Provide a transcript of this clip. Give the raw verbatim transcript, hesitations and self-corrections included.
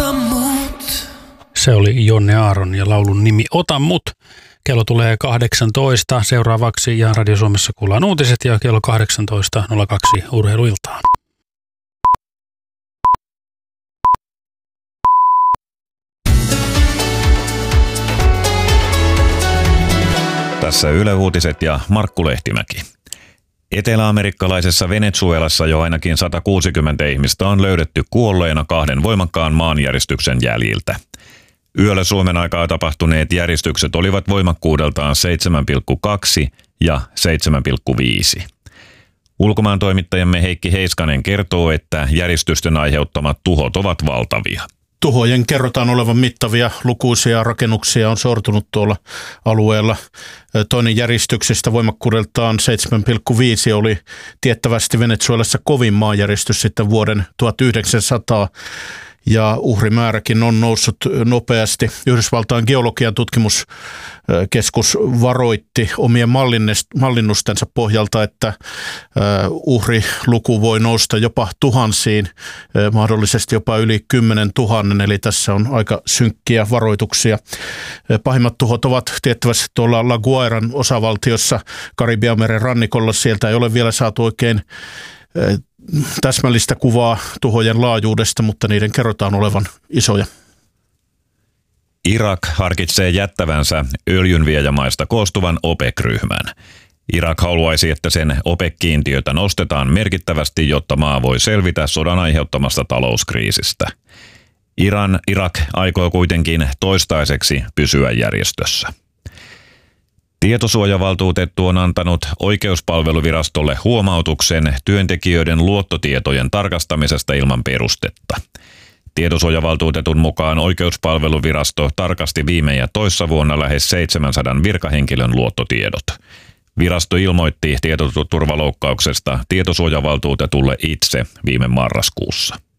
ota mut. Se oli Jonne Aaron ja laulun nimi Ota mut. Kello tulee kahdeksantoista. Seuraavaksi ja Radio Suomessa kuullaan uutiset ja kello kahdeksantoista nolla kaksi urheiluiltaan. Tässä Yle Uutiset ja Markku Lehtimäki. Etelä-amerikkalaisessa Venezuelassa jo ainakin sata kuusikymmentä ihmistä on löydetty kuolleena kahden voimakkaan maanjäristyksen jäljiltä. Yöllä Suomen aikaa tapahtuneet järistykset olivat voimakkuudeltaan seitsemän pilkku kaksi ja seitsemän pilkku viisi. Ulkomaan toimittajamme Heikki Heiskanen kertoo, että järjestysten aiheuttamat tuhot ovat valtavia. Tuhojen kerrotaan olevan mittavia, lukuisia rakennuksia on sortunut tuolla alueella. Toinen järjestyksistä voimakkuudeltaan seitsemän pilkku viisi oli tiettävästi Venezuelassa kovin maanjäristys sitten vuoden tuhatyhdeksänsataa. Ja uhrimääräkin on noussut nopeasti. Yhdysvaltain geologian tutkimuskeskus varoitti omien mallinnustensa pohjalta, että uhriluku voi nousta jopa tuhansiin, mahdollisesti jopa yli kymmenen tuhannen, eli tässä on aika synkkiä varoituksia. Pahimmat tuhot ovat tiettävästi tuolla La Guairan osavaltiossa Karibianmeren rannikolla. Sieltä ei ole vielä saatu oikein täsmällistä kuvaa tuhojen laajuudesta, mutta niiden kerrotaan olevan isoja. Irak harkitsee jättävänsä öljynviejämaista koostuvan OPEC-ryhmän. Irak haluaisi, että sen OPEC-kiintiötä nostetaan merkittävästi, jotta maa voi selvitä sodan aiheuttamasta talouskriisistä. Iran, Irak aikoo kuitenkin toistaiseksi pysyä järjestössä. Tietosuojavaltuutettu on antanut oikeuspalveluvirastolle huomautuksen työntekijöiden luottotietojen tarkastamisesta ilman perustetta. Tietosuojavaltuutetun mukaan oikeuspalveluvirasto tarkasti viime ja toissa vuonna lähes seitsemänsadan virkahenkilön luottotiedot. Virasto ilmoitti tietoturvaloukkauksesta tietosuojavaltuutetulle itse viime marraskuussa.